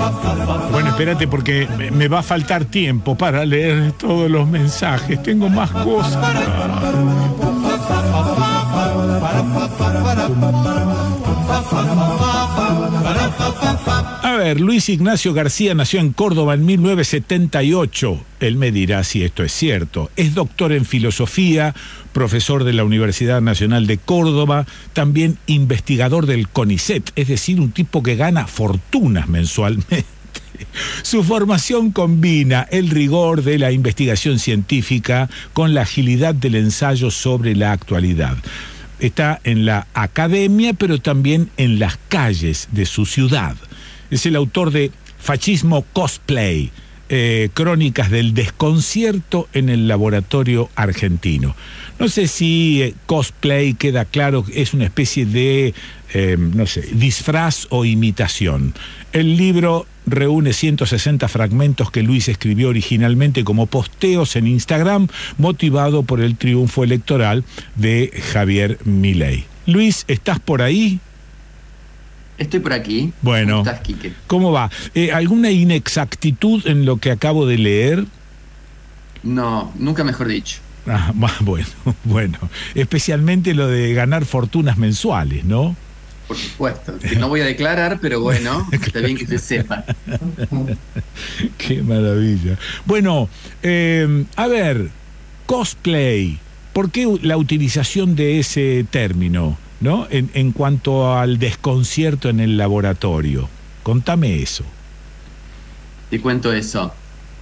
Bueno, espérate porque me va a faltar tiempo para leer todos los mensajes. Tengo más cosas. A ver, Luis Ignacio García nació en Córdoba en 1978. Él me dirá si esto es cierto. Es doctor en filosofía, profesor de la Universidad Nacional de Córdoba, también investigador del CONICET, es decir, un tipo que gana fortunas mensualmente. Su formación combina el rigor de la investigación científica con la agilidad del ensayo sobre la actualidad. Está en la academia, pero también en las calles de su ciudad. Es el autor de Fascismo Cosplay, crónicas del desconcierto en el laboratorio argentino. No sé si cosplay queda claro, es una especie de, disfraz o imitación. El libro reúne 160 fragmentos que Luis escribió originalmente como posteos en Instagram, motivado por el triunfo electoral de Javier Milei. Luis, ¿estás por ahí? Estoy por aquí. Bueno, ¿Cómo estás, Quique? ¿Cómo va? ¿Alguna inexactitud en lo que acabo de leer? No, nunca mejor dicho. Ah, bueno. Especialmente lo de ganar fortunas mensuales, ¿no? Por supuesto. Que no voy a declarar, pero bueno, está bien que se sepa. Qué maravilla. Bueno, a ver, cosplay. ¿Por qué la utilización de ese término, ¿no? En cuanto al desconcierto en el laboratorio. Contame eso. Te cuento eso.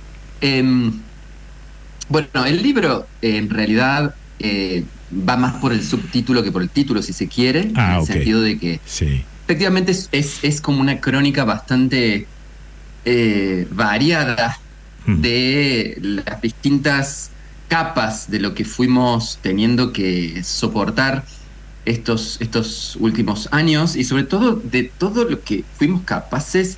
Bueno, el libro en realidad va más por el subtítulo que por el título, si se quiere, en el sentido de que sí. Efectivamente es como una crónica bastante variada de las distintas capas de lo que fuimos teniendo que soportar estos últimos años y sobre todo de todo lo que fuimos capaces